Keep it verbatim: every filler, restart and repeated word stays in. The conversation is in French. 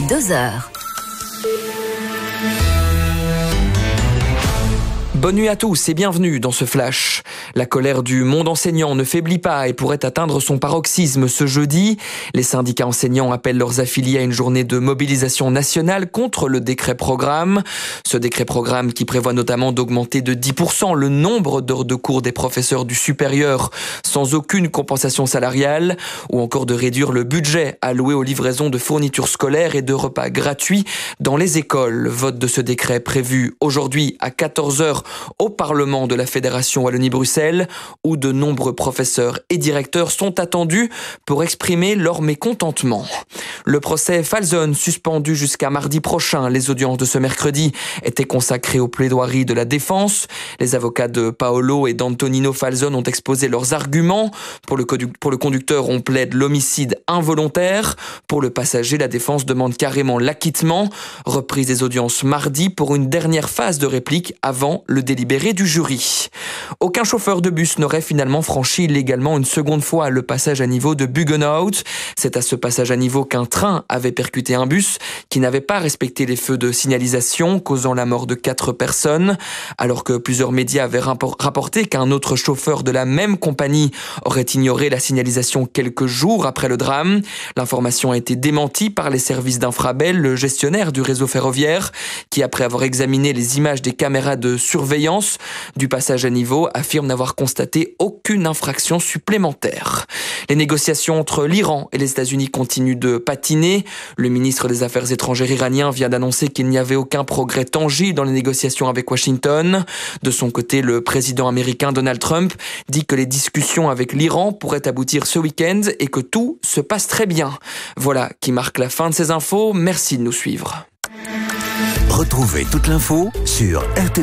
deux heures. Bonne nuit à tous et bienvenue dans ce flash. La colère du monde enseignant ne faiblit pas et pourrait atteindre son paroxysme ce jeudi. Les syndicats enseignants appellent leurs affiliés à une journée de mobilisation nationale contre le décret programme. Ce décret programme qui prévoit notamment d'augmenter de dix pour cent le nombre d'heures de cours des professeurs du supérieur sans aucune compensation salariale ou encore de réduire le budget alloué aux livraisons de fournitures scolaires et de repas gratuits dans les écoles. Vote de ce décret prévu aujourd'hui à quatorze heures au Parlement de la Fédération Wallonie-Bruxelles, où de nombreux professeurs et directeurs sont attendus pour exprimer leur mécontentement. Le procès Falzon, suspendu jusqu'à mardi prochain. Les audiences de ce mercredi étaient consacrées aux plaidoiries de la défense. Les avocats de Paolo et d'Antonino Falzon ont exposé leurs arguments. Pour le, conduc- pour le conducteur, on plaide l'homicide involontaire. Pour le passager, la défense demande carrément l'acquittement. Reprise des audiences mardi pour une dernière phase de réplique avant le délibéré du jury. Aucun chauffeur de bus n'aurait finalement franchi illégalement une seconde fois le passage à niveau de Buggenhout. C'est à ce passage à niveau qu'un train avait percuté un bus qui n'avait pas respecté les feux de signalisation, causant la mort de quatre personnes. Alors que plusieurs médias avaient rapporté qu'un autre chauffeur de la même compagnie aurait ignoré la signalisation quelques jours après le drame. L'information a été démentie par les services d'Infrabel, le gestionnaire du réseau ferroviaire, qui après avoir examiné les images des caméras de surveillance du passage à niveau affirme n'avoir constaté aucune infraction supplémentaire. Les négociations entre l'Iran et les États-Unis continuent de patiner. Le ministre des Affaires étrangères iranien vient d'annoncer qu'il n'y avait aucun progrès tangible dans les négociations avec Washington. De son côté, le président américain Donald Trump dit que les discussions avec l'Iran pourraient aboutir ce week-end et que tout se passe très bien. Voilà qui marque la fin de ces infos. Merci de nous suivre. Retrouvez toute l'info sur r t